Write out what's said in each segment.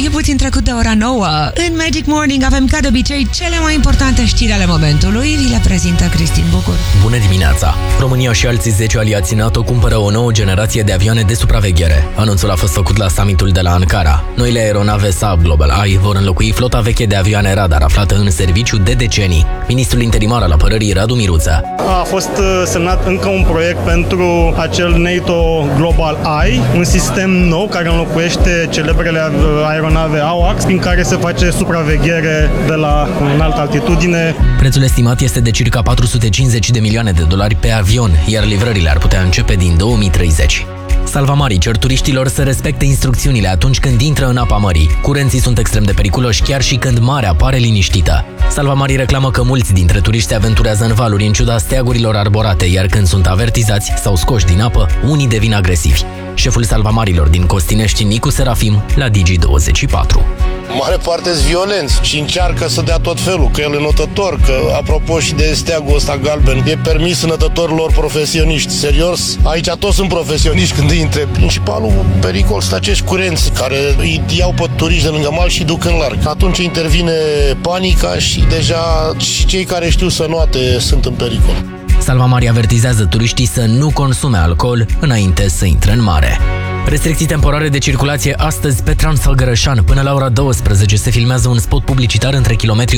e puțin trecut de ora 9. În Magic Morning avem ca de obicei cele mai importante știri ale momentului. Vi le prezintă Cristin Bucur. Bună dimineața! România și alții 10 aliați NATO cumpără o nouă generație de avioane de supraveghere. Anunțul a fost făcut la summitul de la Ankara. Noile aeronave Saab Global Eye vor înlocui flota veche de avioane radar aflată în serviciu de decenii. Ministrul interimar al apărării Radu Miruță. A fost semnat încă un proiect pentru acel NATO Global Eye, un sistem nou care înlocuiește celebrele aeronave AWACS, prin care se face supraveghere de la înaltă altitudine. Prețul estimat este de circa 450 de milioane de dolari pe avion, iar livrările ar putea începe din 2030. Salvamarii cer turiștilor să respecte instrucțiunile atunci când intră în apa mării. Curenții sunt extrem de periculoși chiar și când marea pare liniștită. Salvamarii reclamă că mulți dintre turiști se aventurează în valuri în ciuda steagurilor arborate, iar când sunt avertizați sau scoși din apă, unii devin agresivi. Șeful salvamarilor din Costinești, Nicu Serafim, la Digi24. Mare parte sunt violenți și încearcă să dea tot felul, că el e notător, că apropo și de steagul ăsta galben, e permis notătorilor profesioniști. Serios, aici toți sunt profesioniști când îi întreb. Principalul pericol sunt acești curenți care îi iau pe turiști de lângă mal și duc în larg. Atunci intervine panica și deja și cei care știu să noate sunt în pericol. Salvamarii avertizează turiștii să nu consume alcool înainte să intre în mare. Restricții temporare de circulație astăzi pe Transfăgărășan. Până la ora 12 se filmează un spot publicitar între kilometrii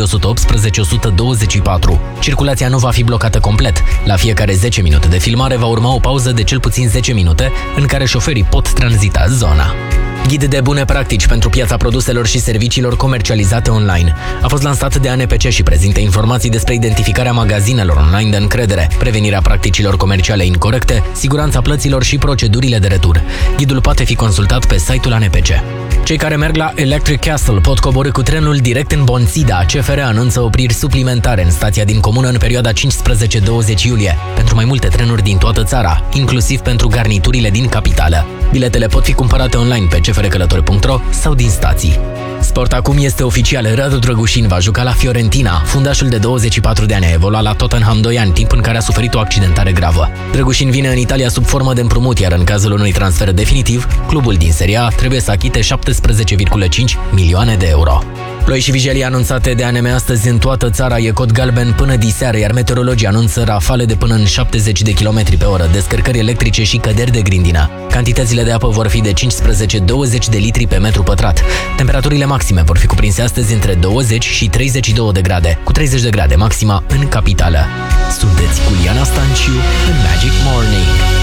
118-124. Circulația nu va fi blocată complet. La fiecare 10 minute de filmare va urma o pauză de cel puțin 10 minute în care șoferii pot tranzita zona. Ghid de bune practici pentru piața produselor și serviciilor comercializate online. A fost lansat de ANPC și prezintă informații despre identificarea magazinelor online de încredere, prevenirea practicilor comerciale incorrecte, siguranța plăților și procedurile de retur. Ghidul poate fi consultat pe site-ul ANPC. Cei care merg la Electric Castle pot coborî cu trenul direct în Bonțida. CFR anunță opriri suplimentare în stația din comună în perioada 15-20 iulie, pentru mai multe trenuri din toată țara, inclusiv pentru garniturile din capitală. Biletele pot fi cumpărate online pe cfrcălători.ro sau din stații. Sport acum este oficial, Radu Drăgușin va juca la Fiorentina. Fundașul de 24 de ani a evoluat la Tottenham 2 ani, timp în care a suferit o accidentare gravă. Drăgușin vine în Italia sub formă de împrumut, iar în cazul unui transfer definitiv, clubul din Serie A trebuie să achite 17,5 milioane de euro. Ploi și vijelii anunțate de ANM astăzi în toată țara, e cod galben până diseară, iar meteorologii anunță rafale de până în 70 de km pe oră, descărcări electrice și căderi de grindină. Cantitățile de apă vor fi de 15-20 de litri pe metru pătrat. Temperaturile maxime vor fi cuprinse astăzi între 20 și 32 de grade, cu 30 de grade maxima în capitală. Sunteți cu Liana Stanciu în Magic Morning.